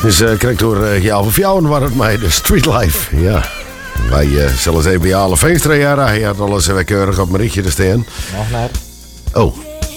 Dus krijg door jou of jou waar het mij de Street Life. Ja. Wij zullen eens even alle feesten jaren. Je had alles weer keurig op mijn ritje te staan. Nog net. Oh.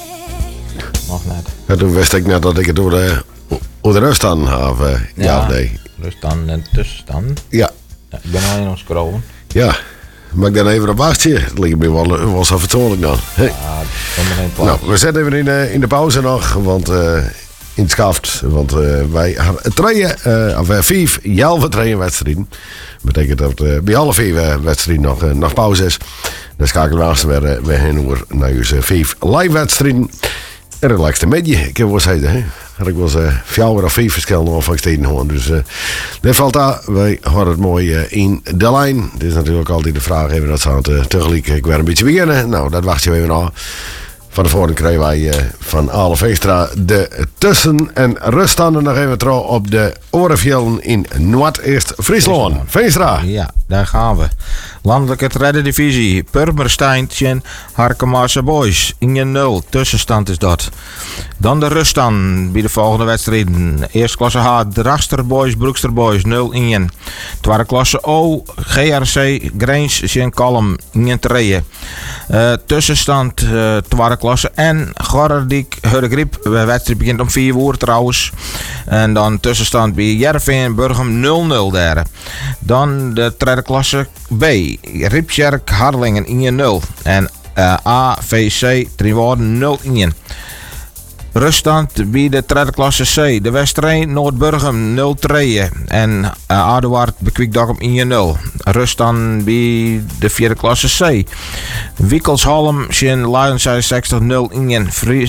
Nog net. En toen wist ik net dat ik het door de rust aan had. Ja, nee. Ruststand en tussenstand. Ja. Ja, ik ben alleen nog scrollen. Ja. Mag ik dan even op wachtje? Dat lijkt me wel zo vertoonlijk dan. Hey. Ja, dat komt er geen plaats. Nou, we zetten even in de pauze nog, want in het schaft. Want wij hadden 5 halve trainingswedstrijden. Dat betekent dat bij alle 4 wedstrijden nog pauze is. Dan schakelen we weer heen naar onze 5 live wedstrijden. En relaxed met je. Ik heb wel zeggen, hè. Had ik wel eens 4 of 5 verschillende van steden horen. Dus dat valt daar. Wij hadden het mooi in de lijn. Het is natuurlijk altijd de vraag even dat ze aan het tegelijk ik weer een beetje beginnen. Nou, dat wacht je even af. Van tevoren kregen wij van Ale Veenstra de tussen- en ruststanden nog even trouw op de Orenvjelden in Noord-Eerst-Friesland. Veenstra. Ja, daar gaan we. Landelijke tweede divisie. Purmersteintje, Harkemaarse Boys. 1-0. Tussenstand is dat. Dan de ruststand bij de volgende wedstrijden. Eerste klasse H, Drachter Boys, Broekster Boys 0-1. Tweede klasse O, GRC, Grange, en Kalm 1-3. Tussenstand tweede klasse N, Gorderdiek, Hurregriep. De wedstrijd begint om 4 uur trouwens. En dan tussenstand bij Jervin, Burgum 0-0 daar. Dan de tweede klasse B, Riepsjerk, Harlingen 1-0. En AVC, Triwoorden 0-1. Ruststand bij de tweede klasse C. De Westerijn, Noord-Burgum 0-3. En Aduard, Bekwiekdok 1-0. Ruststand bij de vierde klasse C. Wikkelshalm, Sjen Lions 60 0-1.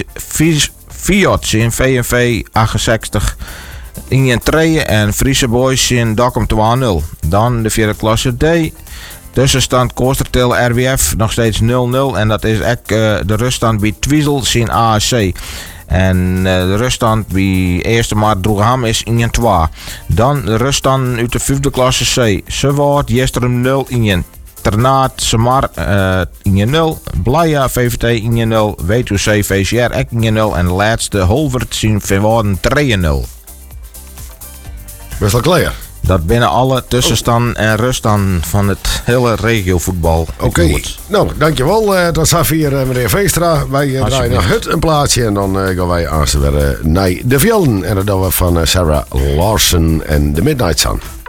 Fiat, Sjen VNV 68 1-3. En Friese Boys, Sjen Dokkum 2-0. Dan de vierde klasse D. Tussenstand Koostertil RWF nog steeds 0-0. En dat is echt de ruststand bij Twiesel, Sjen ASC. En de ruststand bij eerste maart Droegeham is 1-2. Dan de ruststand uit de vijfde klasse C. Sewoord, Jestrum 0-1. Ternaat, Samar 1-0. Blaya, VVT 1-0. W2C, VCR 1-0. En de laatste Holvert zien Verwoorden 3-0. Best wel klaar. Dat binnen alle tussenstand en ruststand van het hele regiovoetbal. Oké. Nou, dankjewel. Dat was hier meneer Veenstra. Wij draaien naar het een plaatsje en dan gaan wij aanstaan naar de Vjelden. En dat doen we van Sarah Larsen en The Midnight Sun.